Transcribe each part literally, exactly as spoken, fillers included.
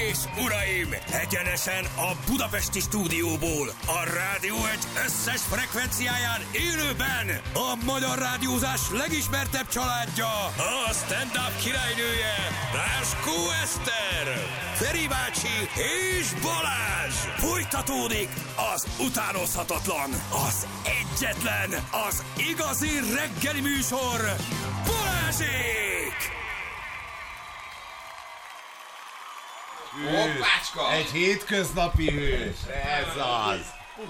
és uraim, egyenesen a budapesti stúdióból, a Rádió egy összes frekvenciáján élőben a magyar rádiózás legismertebb családja, a stand-up királynője, Láskó Eszter, Feri bácsi és Balázs. Folytatódik az utánozhatatlan, az egyetlen, az igazi reggeli műsor, Balázsék! Hoppácska! Egy hétköznapi hős, ez az!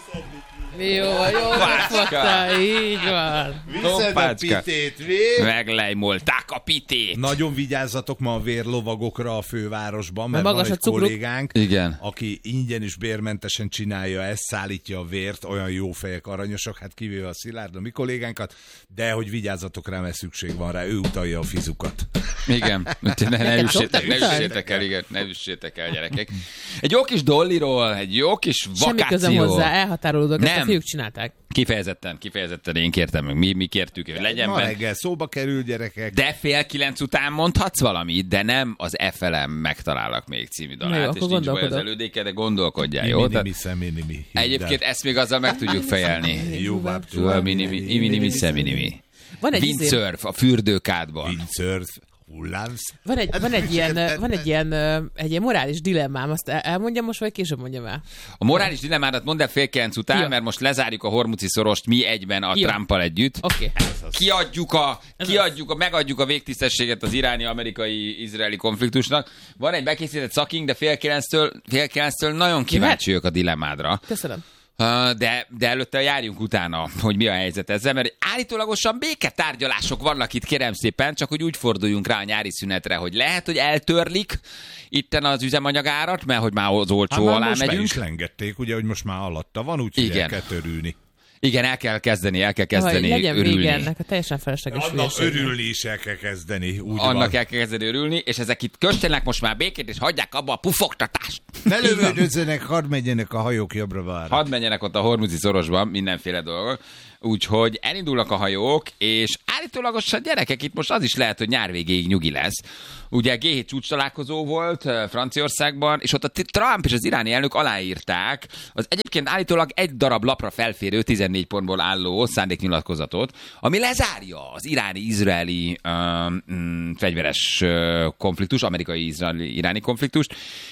Jó, jó, megfogta, így van. Viszed a pitét, vég! Meglejmolták a pitét! Nagyon vigyázzatok ma a vérlovagokra a fővárosban, mert magas van a egy cukruk. kollégánk, Igen. aki ingyen és bérmentesen csinálja ezt, szállítja a vért, olyan jó fejek, aranyosak, hát kivéve a Szilárd, a mi kollégánkat, de hogy vigyázzatok rá, mert szükség van rá, ő utalja a fizukat. Igen, ne, ne üssétek, ne üssétek el, igen, ne üssétek el, gyerekek. Egy jó kis dolliról, egy jó kis Semmi közöm vakáció. hozzá, elhatárolódok, ezt a Nem. fiúk csinálták. Kifejezetten, kifejezetten én kértem meg, mi, mi kértük, hogy legyen Ma benne. reggel szóba kerül, gyerekek. De fél kilenc után mondhatsz valamit, de nem az ef el em Megtalálak még című Na jó, dalát, akkor és nincs baj az gondolkodok. elődéke, de gondolkodjál, jó? Tehát Minimi, szeminimi. egyébként ezt még azzal meg tudjuk fejelni. Jóvább Szóval minimi, minimi, szeminimi. Van egy, izé, Windsurf a fürdőkádban. Windsurf, hullámsz. van egy, van egy ilyen, ö, van egy ilyen, ö, egy ilyen morális dilemmám, azt el- elmondjam most, vagy később mondjam el? A morális dilemmádat mondd el fél kilenc után, Jó. mert most lezárjuk a Hormuzi szorost mi egyben a Jó. Trumpal együtt. Oké. Kiadjuk a, kiadjuk a, megadjuk a végtisztességet az iráni-amerikai-izraeli konfliktusnak. Van egy bekészített szakink, de fél kilenctől, fél kilenctől nagyon kíváncsi vagyok a dilemmádra. Köszönöm. Uh, De, de előtte járjunk utána, hogy mi a helyzet ezzel, mert állítólagosan béketárgyalások vannak itt, kérem szépen, csak hogy úgy forduljunk rá a nyári szünetre, hogy lehet, hogy eltörlik itten az üzemanyagárat, mert hogy már az olcsó Hát alá már most be megyünk. is lengették, ugye, hogy most már alatta van, úgyhogy Igen. el kell törülni. Igen, el kell kezdeni, el kell Hogy kezdeni legyen örülni. vége ennek a teljesen felesleges Annak hülyeségnek. örülni is el kell kezdeni, úgy Annak van. el kell kezdeni örülni, és ezek itt köszönnek most már békét, és hagyják abba a pufogtatást. Ne lövöldözzenek, hadd menjenek a hajók jobbra-balra. Hadd menjenek ott a Hormuzi szorosban mindenféle dolgok. Úgyhogy elindulnak a hajók, és állítólagosan gyerekek, itt most az is lehet, hogy nyár végéig nyugi lesz. Ugye gé hét csúcs találkozó volt eh, Franciaországban, és ott a Trump és az iráni elnök aláírták az egyébként állítólag egy darab lapra felférő tizennégy pontból álló szándéknyilatkozatot, ami lezárja az iráni-izraeli um, um, fegyveres uh, konfliktus, amerikai-izraeli-iráni konfliktust,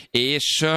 és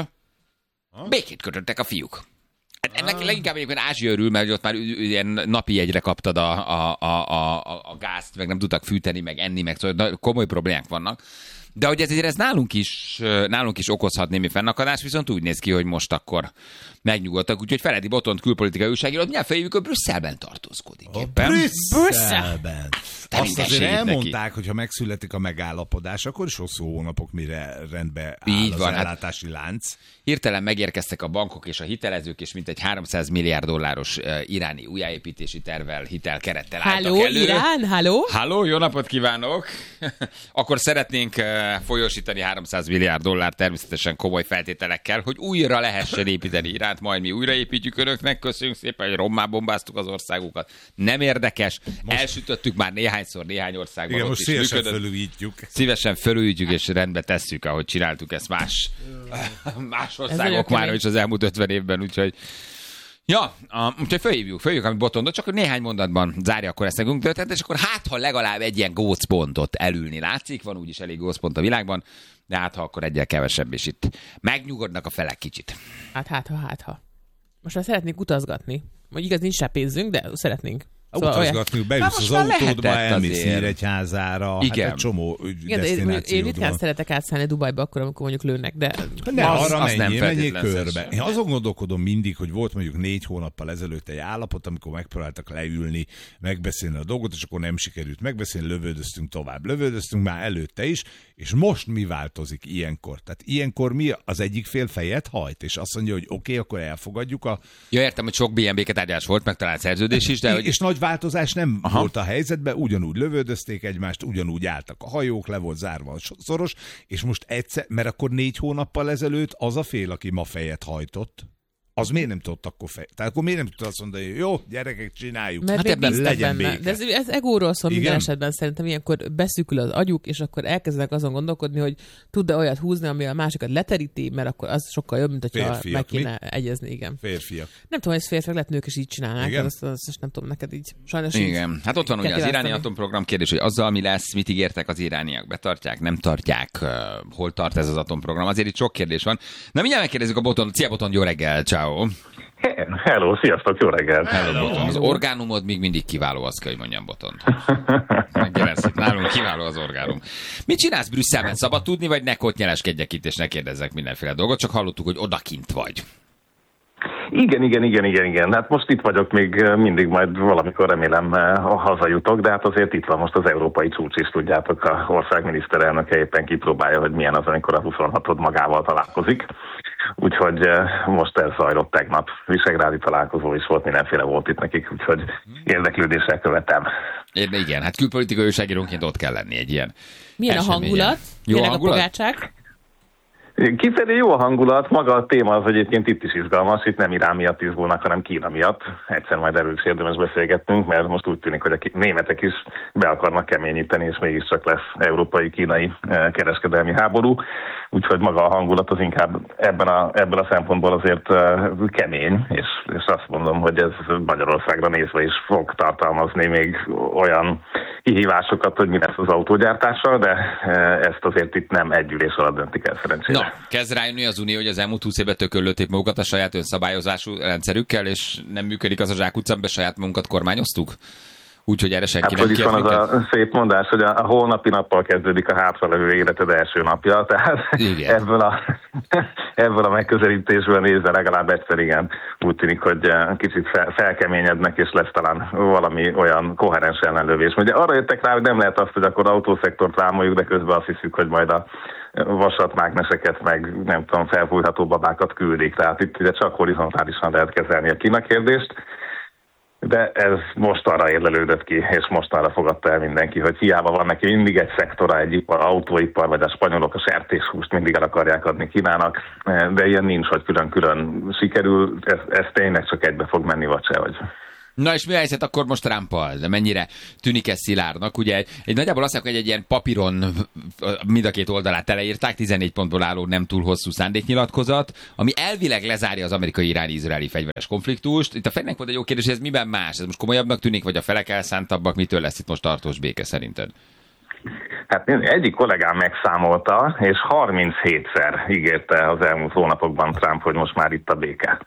uh, békét kötöttek a fiúk. Hát ennek leginkább egyébként Ázsia örül, mert ott már ilyen napi jegyre kaptad a, a, a, a, a gázt, meg nem tudtak fűteni, meg enni, meg szóval komoly problémák vannak. De hogy ezért ez nálunk is, nálunk is okozhat némi fennakadást, viszont úgy néz ki, hogy most akkor megnyugodtak. Úgyhogy Feledi Botont külpolitikai újságíró, mindjárt feljövük, hogy Brüsszelben tartózkodik éppen. Brüsszelben. Azt minden azért segít elmondták, hogy ha megszületik a megállapodás, akkor is hosszú hónapok, mire rendbe áll Így az van, hát- ellátási lánc. Hirtelen megérkeztek a bankok és a hitelezők, és mintegy háromszáz milliárd dolláros uh, iráni újjáépítési tervvel, hitelkerettel álltak Halló, elő. Irán, halló? Halló, jó napot kívánok! Akkor szeretnénk uh, folyósítani háromszáz milliárd dollár természetesen komoly feltételekkel, hogy újra lehessen építeni Iránt, majd mi újraépítjük önöknek. Köszönjük szépen, hogy rommá bombáztuk az országukat. Nem érdekes, most... elsütöttük már néhányszor néhány országban. Igen, ott most is szívesen működött. fölújítjuk. Szívesen fölüljítjük és rendbe tesszük, ahogy csináltuk ezt más, más nagyon országok már kemény. is az elmúlt ötven évben, úgyhogy ja, a, úgyhogy fölhívjuk, fölhívjuk, amit Botondot, csak hogy néhány mondatban zárja akkor ezt nekünk történet, és akkor hát, ha legalább egy ilyen gócpontot elülni látszik, van úgyis elég gócpont a világban, de hát, ha akkor egyel kevesebb, és itt megnyugodnak a felek kicsit. Hát, hát, ha, hát, ha. Most már szeretnénk utazgatni. Vagy igaz, nincs rá pénzünk, de szeretnénk. Szóval olyan- Utazgatni, beülsz Hát az most már autódba, lehetett elmész azért. Nyíregyházára, Igen. hát egy csomó Igen, de én, én desztinációd ritkán van. szeretek átszállni Dubajba akkor, amikor mondjuk lőnek, de Ne, Az- arra az nem menjél, menjél feltétlen körbe. szükség. Én azon gondolkodom mindig, hogy volt mondjuk négy hónappal ezelőtt egy állapot, amikor megpróbáltak leülni, megbeszélni a dolgot, és akkor nem sikerült megbeszélni, lövöldöztünk tovább. Lövöldöztünk már előtte is, és most mi változik ilyenkor? Tehát ilyenkor mi az egyik fél fejet hajt, és azt mondja, hogy oké, okay, akkor elfogadjuk a... Ja, értem, hogy sok ilyen béketárgyalás volt, megtalált szerződés is, de hogy... És nagy változás nem Aha. volt a helyzetben, ugyanúgy lövöldözték egymást, ugyanúgy álltak a hajók, le volt zárva a szoros, és most egyszer, mert akkor négy hónappal ezelőtt az a fél, aki ma fejet hajtott, az miért nem tudott akkor fej? Tehát akkor miért nem tudta azt mondani, hogy jó, gyerekek, csináljuk. Mert hát ebben legyen benne. béke. De ez, ez egóról szól minden esetben, szerintem ilyenkor beszűkül az agyuk, és akkor elkezdenek azon gondolkodni, hogy tud-e olyat húzni, ami a másikat leteríti, mert akkor az sokkal jobb, mint hogyha férfiak, meg kéne mi? egyezni, igen. Férfiak. Nem tudom, hogy ez férfiak, lehet nők is így csinálnák, azt, azt, azt nem tudom neked így. Sajnos igen. Így hát ott van ugye az iráni atomprogram kérdés, hogy azzal mi lesz, mit ígértek az irániak, betartják, nem tartják, uh, hol tart ez az atomprogram. Azért itt sok kérdés van. Na mindjárt megkérdezzük a Botont. Szia Botont, jó reggel, ciao. Hello, sziasztok, jó reggel. Hello, Botont. Az orgánumod még mindig kiváló, azt kell, hogy mondjam, Botont. Megjelensz, nálunk kiváló az orgánum. Mit csinálsz Brüsszelben? Szabad tudni, vagy ne kotnyeleskedjek itt, és ne kérdezzek mindenféle dolgot, csak hallottuk, hogy odakint vagy. Igen, igen, igen, igen, igen. Hát most itt vagyok még mindig, majd valamikor remélem hazajutok, de hát azért itt van most az európai csúcs is, tudjátok, a ország miniszterelnöke éppen kipróbálja, hogy milyen az, amikor a huszonhatod magával találkozik. Úgyhogy most ez zajlott tegnap. Visegrádi találkozó is volt, mindenféle volt itt nekik, úgyhogy érdeklődéssel követem. Én, igen, hát külpolitikai újságírónként ott kell lenni egy ilyen milyen eseményen. A hangulat? Jó milyen hangulat? A pogácsák? Kifelé jó a hangulat, maga a téma az egyébként itt is izgalmas, itt nem Irán miatt izgulnak, hanem Kína miatt. Egyszer majd erről is érdemes beszélgetnünk, mert most úgy tűnik, hogy a németek is be akarnak keményíteni, és mégiscsak lesz európai-kínai kereskedelmi háború. Úgyhogy maga a hangulat az inkább ebben a, ebből a szempontból azért kemény, és, és azt mondom, hogy ez Magyarországra nézve is fog tartalmazni még olyan kihívásokat, hogy mi lesz az autógyártással, de ezt azért itt nem egy ülés alatt döntik el szerencsére. Na, kezd rájönni az Unió, hogy az elmúlt húsz évben tökölölték magukat a saját önszabályozású rendszerükkel, és nem működik az a zsákutca, amiben saját magunkat kormányoztuk? Úgyhogy erre senki hát, nem kért van az a szép mondás, hogy a, a holnapi nappal kezdődik a hátralevő életed első napja, tehát ebből a, ebből a megközelítésből nézve legalább egyszer igen, úgy tűnik, hogy kicsit fel, felkeményednek, és lesz talán valami olyan koherens ellenlövés. Ugye arra jöttek rá, hogy nem lehet azt, hogy akkor autószektort rámoljuk, de közben azt hiszük, hogy majd a vasatmágneseket, meg nem tudom, felfújható babákat küldik. Tehát itt ugye csak horizontálisan lehet kezelni a Kína kérdést. De ez most arra érlelődött ki, és most arra fogadta el mindenki, hogy hiába van neki mindig egy szektora, egy ipar, autóipar, vagy a spanyolok a sertéshúst mindig el akarják adni Kínának, de ilyen nincs, hogy külön-külön sikerül, ez, ez tényleg csak egybe fog menni, vagy sehogy. Na és mi a helyzet akkor most Trumpal? De mennyire tűnik ez szilárdnak? Ugye egy nagyjából azt mondják, hogy egy ilyen papíron mind a két oldalát teleírták, tizennégy pontból álló nem túl hosszú szándéknyilatkozat, ami elvileg lezárja az amerikai-iráni-izraeli fegyveres konfliktust. Itt a Fennek volt egy jó kérdés, hogy ez miben más? Ez most komolyabbnak tűnik, vagy a felek elszántabbak? Mitől lesz itt most tartós béke szerinted? Hát egyik kollégám megszámolta, és harminchétszer ígérte az elmúlt hónapokban Trump, hogy most már itt a béke.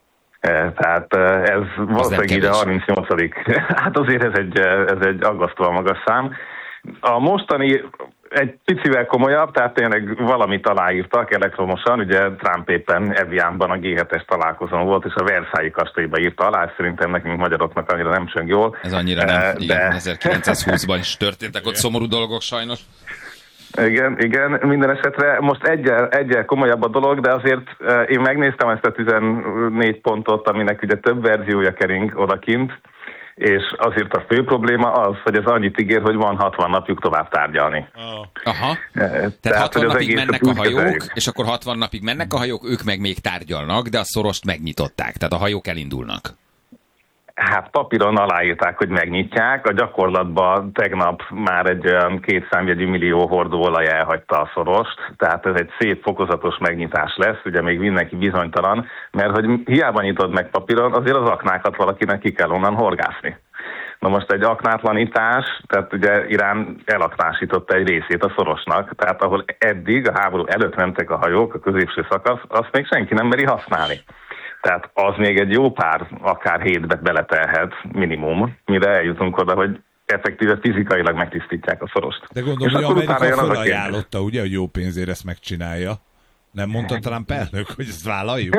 Tehát ez valószínűleg így a harmincnyolcadik Hát azért ez egy, ez egy aggasztóan magas szám. A mostani egy picivel komolyabb, tehát tényleg valamit aláírtak elektromosan, ugye Trump éppen Evianban a gé hetes találkozón volt, és a Versailles kastélyba írta alá, és szerintem nekünk magyaroknak annyira nem csöng jól. Ez annyira nem, de... igen, ezerkilencszázhúszban is történtek ott szomorú dolgok sajnos. Igen, igen, minden esetre most egyel, egyel komolyabb a dolog, de azért én megnéztem ezt a tizennégy pontot, aminek ugye több verziója kering odakint, és azért a fő probléma az, hogy ez annyit ígér, hogy van hatvan napjuk tovább tárgyalni. Aha, tehát, tehát hatvan napig mennek a hajók, kezeljük. És akkor hatvan napig mennek a hajók, ők meg még tárgyalnak, de a szorost megnyitották, tehát a hajók elindulnak. Hát papíron aláírták, hogy megnyitják, a gyakorlatban tegnap már egy olyan két számjegyű millió hordóolaj elhagyta a szorost, tehát ez egy szép fokozatos megnyitás lesz, ugye még mindenki bizonytalan, mert hogy hiába nyitod meg papíron, azért az aknákat valakinek ki kell onnan horgászni. Na most egy aknátlanítás, tehát ugye Irán elaknásította egy részét a szorosnak, tehát ahol eddig a háború előtt mentek a hajók, a középső szakasz, azt még senki nem meri használni. Tehát az még egy jó pár, akár hétbe beletelhet minimum, mire eljutunk oda, hogy effektíve fizikailag megtisztítják a szorost. De gondolom, hogy Amerika felajánlotta, ugye, hogy jó pénzért ezt megcsinálja. Nem mondta talán elnök, hogy ezt vállaljuk?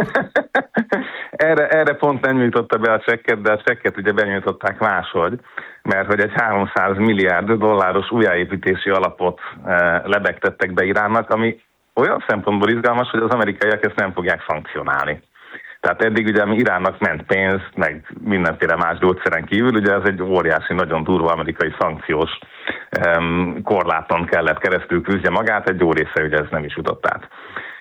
erre, erre pont nem nyújtotta be a csekket, de a csekket ugye benyújtották máshogy, mert hogy egy háromszáz milliárd dolláros újjáépítési alapot e, lebegtettek be Iránnak, ami olyan szempontból izgalmas, hogy az amerikaiak ezt nem fogják szankcionálni. Tehát eddig ugye, ami Iránnak ment pénz, meg mindenféle más gyógyszeren kívül, ugye ez egy óriási, nagyon durva amerikai szankciós um, korláton kellett keresztül küzdje magát, egy jó része ugye ez nem is jutott át.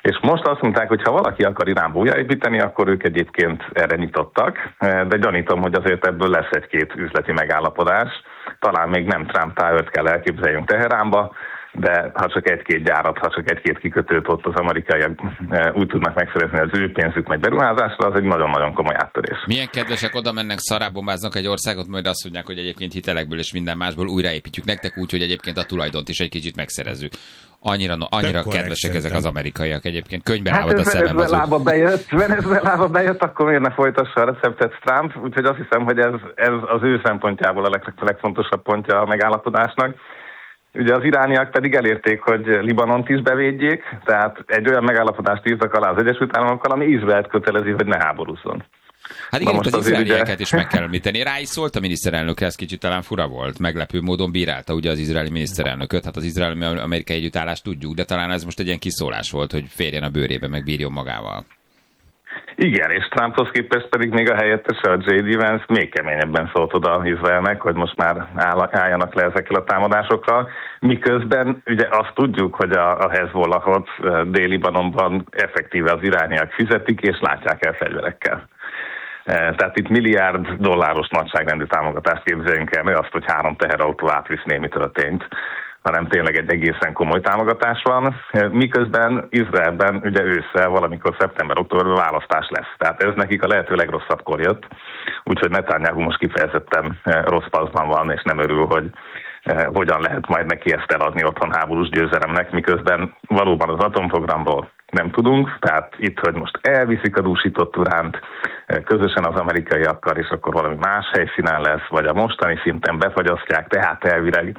És most azt mondták, hogy ha valaki akar Iránba újjáépíteni, akkor ők egyébként erre nyitottak, de gyanítom, hogy azért ebből lesz egy-két üzleti megállapodás. Talán még nem Trump Tower-t kell elképzeljünk Teheránba, de ha csak egy-két gyárat, ha csak egy-két kikötőt ott az amerikaiak úgy tudnak megszerezni, az ő pénzük megy beruházásra, az egy nagyon-nagyon komoly áttörés. Milyen kedvesek, oda mennek, szarábombáznak egy országot, majd azt mondják, hogy egyébként hitelekből és minden másból újraépítjük nektek úgy, hogy egyébként a tulajdont is egy kicsit megszerezzük. Annyira, annyira kedvesek ezek az amerikaiak egyébként. Könyvben hát állod a szemem. Venezuelába bejött, Venezuelába bejött, akkor miért ne folytassa a receptet Trump? Úgyhogy azt hiszem, hogy ez, ez az ő szempontjából a leg, legfontosabb pontja a megállapodásnak. Ugye az irániak pedig elérték, hogy Libanont is bevédjék, tehát egy olyan megállapodást írtak alá az Egyesült Államokkal, ami Izraelt kötelezi, hogy ne háborúzzon. Hát igen, itt az izraelieket ugye... is meg kell említeni. Rá is szólt a miniszterelnök, ez kicsit talán fura volt. Meglepő módon bírálta ugye az izraeli miniszterelnököt. Hát az izraeli-amerikai együttállást tudjuk, de talán ez most egy ilyen kiszólás volt, hogy férjen a bőrébe, meg bírjon magával. Igen, és Trumphoz képest pedig még a helyettese, a jé dé Vance még keményebben szólt oda Izraelnek, hogy most már álljanak le ezekkel a támadásokkal. Miközben ugye azt tudjuk, hogy a, a Hezbollahot Dél-Libanonban effektíve az irániak fizetik, és látják el fegyverekkel. Tehát itt milliárd dolláros nagyságrendű támogatást képzeljünk el, ne azt, hogy három teherautó átvisz némi történt, hanem tényleg egy egészen komoly támogatás van. Miközben Izraelben ugye ősszel, valamikor szeptember-októberben választás lesz. Tehát ez nekik a lehető legrosszabbkor jött, úgyhogy Netanyahu most kifejezetten rossz paszban van, és nem örül, hogy hogyan lehet majd neki ezt eladni otthon háborús győzelemnek, miközben valóban az atomprogramról nem tudunk, tehát itt, hogy most elviszik a dúsított uránt közösen az amerikaiakkal, és akkor valami más helyszínen lesz, vagy a mostani szinten befagyasztják, tehát elvileg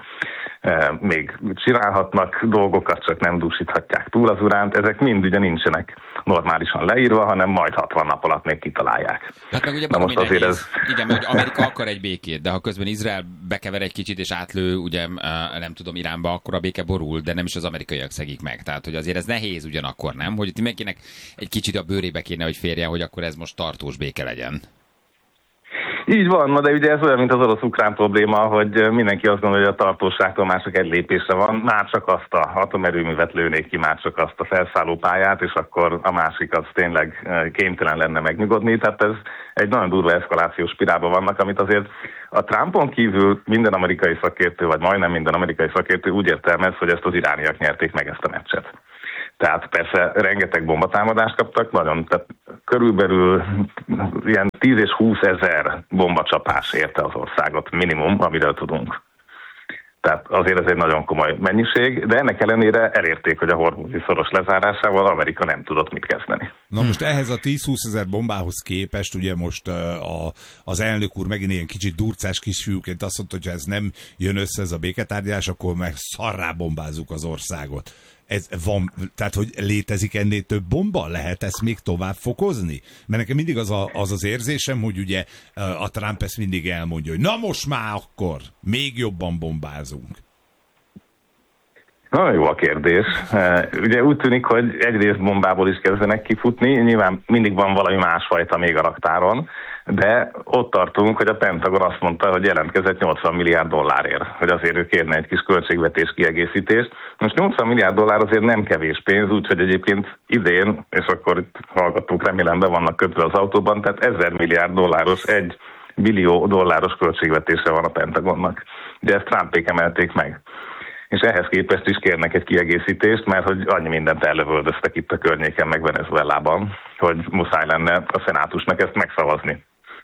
még csinálhatnak dolgokat, csak nem dúsíthatják túl az uránt. Ezek mind ugye nincsenek normálisan leírva, hanem majd hatvan nap alatt még kitalálják. Hát meg ugye Na most azért ez... Igen, hogy Amerika akar egy békét, de ha közben Izrael bekever egy kicsit és átlő, ugye nem tudom, Iránba, akkor a béke borul, de nem is az amerikaiak szegik meg. Tehát, hogy azért ez nehéz ugyanakkor, nem? Hogy itt mindenkinek egy kicsit a bőrébe kéne, hogy férjen, hogy akkor ez most tartós béke legyen. Így van, de ugye ez olyan, mint az orosz-ukrán probléma, hogy mindenki azt gondolja, hogy a tartóságtól már csak egy lépésre van, már csak azt a atomerőművet lőnék ki, már csak azt a felszállópályát, és akkor a másik az tényleg kénytelen lenne megnyugodni. Tehát ez egy nagyon durva eszkalációs spirálban vannak, amit azért a Trumpon kívül minden amerikai szakértő, vagy majdnem minden amerikai szakértő úgy értelmez, hogy ezt az irániak nyerték meg ezt a meccset. Tehát persze rengeteg bombatámadást kaptak, nagyon, tehát körülbelül ilyen tíz és húsz ezer bombacsapás érte az országot minimum, amiről tudunk. Tehát azért ez egy nagyon komoly mennyiség, de ennek ellenére elérték, hogy a hormuzi szoros lezárásával Amerika nem tudott mit kezdeni. Na most ehhez a tíz-húsz ezer bombához képest, ugye most a, az elnök úr megint ilyen kicsit durcás kisfiúként azt mondta, hogy ha ez nem jön össze ez a béketárgyalás, akkor meg szarrá bombázzuk az országot. Ez van, tehát, hogy létezik ennél több bomba? Lehet ezt még tovább fokozni? Mert nekem mindig az, a, az az érzésem, hogy ugye a Trump ezt mindig elmondja, hogy na most már akkor még jobban bombázunk. Nagyon jó a kérdés. Ugye úgy tűnik, hogy egyrészt bombából is kezdenek kifutni, nyilván mindig van valami másfajta még a raktáron, de ott tartunk, hogy a Pentagon azt mondta, hogy jelentkezett nyolcvan milliárd dollárért, hogy azért ő kérne egy kis költségvetés kiegészítést. Most nyolcvan milliárd dollár azért nem kevés pénz, úgyhogy egyébként idén, és akkor itt hallgatók remélem be vannak kötve az autóban, tehát ezer milliárd dolláros, egy billió dolláros költségvetése van a Pentagonnak. De ezt Trumpék emelték meg. És ehhez képest is kérnek egy kiegészítést, mert hogy annyi mindent ellövöldöztek itt a környéken, meg Venezuelában, hogy muszáj lenne a szenátusnak ezt megszavazni.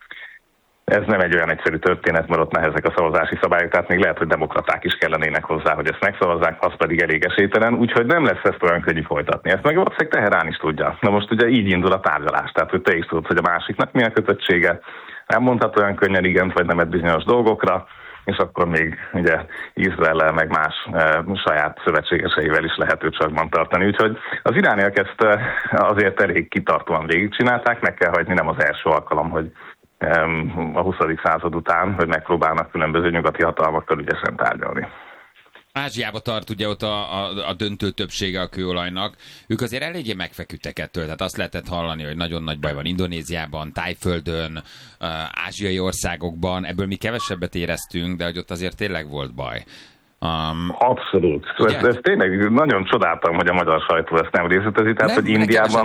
Ez nem egy olyan egyszerű történet, mert ott nehezek a szavazási szabályok, tehát még lehet, hogy demokraták is kellenének hozzá, hogy ezt megszavazzák, az pedig elég esélytelen, úgyhogy nem lesz ezt olyan könnyű folytatni. Ezt meg valószínűleg Teherán is tudja. Na most ugye így indul a tárgyalás, tehát hogy te is tudod, hogy a másiknak milyen kötöttsége, nem mondhat olyan könnyen igent vagy nemet bizonyos dolgokra, és akkor még ugye Izraellel meg más e, saját szövetségeseivel is lehet őt csakban tartani. Úgyhogy az irániak ezt e, azért elég kitartóan végigcsinálták, meg kell hagyni, nem az első alkalom, hogy e, a huszadik század után, hogy megpróbálnak különböző nyugati hatalmakkal ügyesen tárgyalni. Ázsiába tart ugye ott a, a, a döntő többsége a kőolajnak. Ők azért eléggé megfeküdtek ettől, tehát azt lehetett hallani, hogy nagyon nagy baj van Indonéziában, Tájföldön, ázsiai országokban, ebből mi kevesebbet éreztünk, de hogy ott azért tényleg volt baj. Um, Abszolút. Ezt, ezt tényleg nagyon csodáltam, hogy a magyar sajtó ezt nem részletezi, tehát, nem, hogy Indiában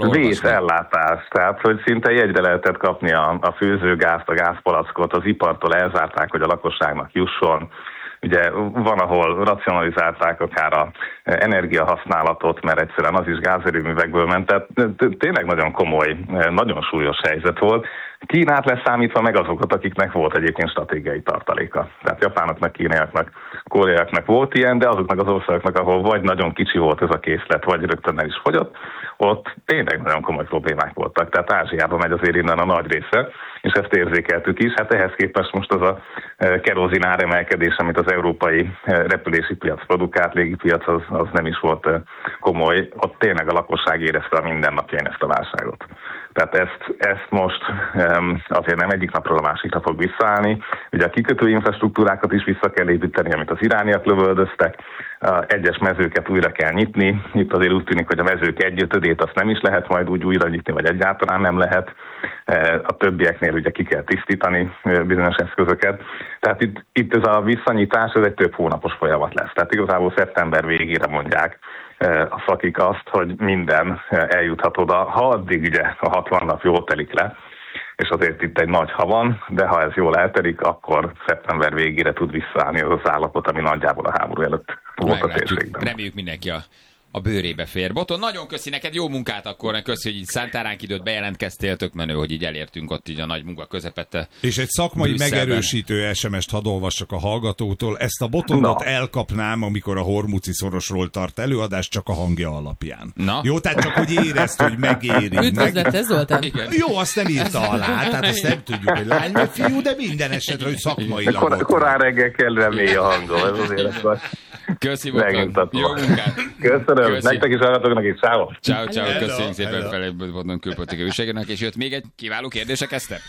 vészellátás, tehát, hogy szinte jegyre lehetett kapni a, a főzőgázt, a gázpalackot, az ipartól elzárták, hogy a lakosságnak jusson. Ugye van, ahol racionalizálták akár a energiahasználatot, mert egyszerűen az is gázerőművekből ment, tehát tényleg nagyon komoly, nagyon súlyos helyzet volt. Kínát leszámítva meg azokat, akiknek volt egyébként stratégiai tartaléka. Tehát japánoknak, kínaiaknak, koreaiaknak volt ilyen, de azoknak az országoknak, ahol vagy nagyon kicsi volt ez a készlet, vagy rögtön el is fogyott, ott tényleg nagyon komoly problémák voltak. Tehát Ázsiában megy azért innen a nagy része, és ezt érzékeltük is. Hát ehhez képest most az a kerozin áremelkedés, amit az európai repülési piac produkált, légipiac, az, az nem is volt komoly. Ott tényleg a lakosság érezte a mindennapjain ezt a válságot. Tehát ezt, ezt most um, azért nem egyik napról a másikra fog visszaállni. Ugye a kikötő infrastruktúrákat is vissza kell építeni, amit az irániak lövöldöztek. Uh, egyes mezőket újra kell nyitni. Itt azért úgy tűnik, hogy a mezők egyötödét azt nem is lehet majd úgy újra nyitni, vagy egyáltalán nem lehet. Uh, a többieknél ugye ki kell tisztítani uh, bizonyos eszközöket. Tehát itt, itt ez a visszanyitás, ez egy több hónapos folyamat lesz. Tehát igazából szeptember végére mondják a szakik azt, hogy minden eljuthat oda, ha addig ugye a hatvan nap jól telik le, és azért itt egy nagy ha van, de ha ez jól eltelik, akkor szeptember végére tud visszaállni az az állapot, ami nagyjából a háború előtt volt a térségben. Reméljük mindenki a a bőrébe fér. Boton, nagyon köszi neked, jó munkát akkor, köszi, hogy így szántál ránk időt, bejelentkeztél, tök menő, hogy így elértünk ott így a nagy munka közepette. És egy szakmai Brüsszelben. Megerősítő es em est hadd olvassak a hallgatótól. Ezt a Botonot no. elkapnám, amikor a Hormuci szorosról tart előadást, csak a hangja alapján. Na? Jó, tehát csak hogy érezd, hogy megéri. Üdvözlet, ez Zoltán? Jó, azt nem írta alá, tehát azt nem tudjuk, hogy lány vagy fiú, de minden esetre, hogy szakmailag. Kor- korán reggel kell mély a hangom, ez az életben. Köszi, Boton. Jó munkát. Köszönöm. Köszi. Nektek is hallgatóknak is. Ciao. Ciao, ciao. Köszönjük szépen felé Boton külpolitikai újságírónak, és jött még egy kiváló kérdések, Eszter?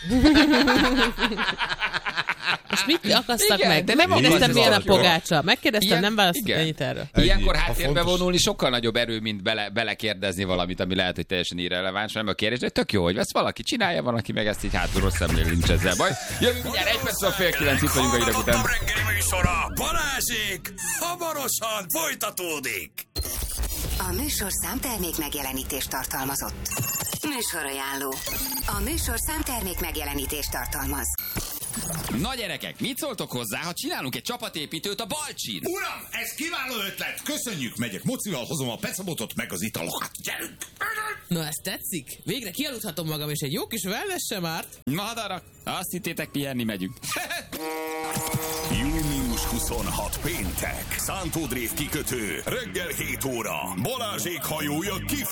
És mit akasztak igen, meg? De nem kérdeztem, milyen a pogácsa. Megkérdeztem, ilyen, nem választott ennyit erről. Ilyenkor háttérbe vonulni sokkal nagyobb erő, mint bele, belekérdezni valamit, ami lehet, hogy teljesen irreleváns, nem a kérdés, de tök jó, hogy ezt valaki csinálja, van, aki meg ezt így hátulról szemlél, nincs ezzel baj. Jövünk mindjárt egy perc, a fél kilenc, itt vagyunk a hírek után. Balázsék hamarosan folytatódik. A műsor számtermék megjelenítést tartalmazott. Műsorajánló. A műsor számtermék megjelenítést tartalmaz. Na gyerekek, mit szóltok hozzá, ha csinálunk egy csapatépítőt a Balcsin? Uram, ez kiváló ötlet! Köszönjük, megyek mocival, hozom a pecabotot meg az italokat. Gyerünk! Na, ez tetszik? Végre kialudhatom magam, és egy jó kis wellness sem árt. Madarak, azt hittétek, pihenni megyünk. június huszonhatodika péntek. Szántó Drév kikötő. Reggel hét óra. Balázsék hajója kif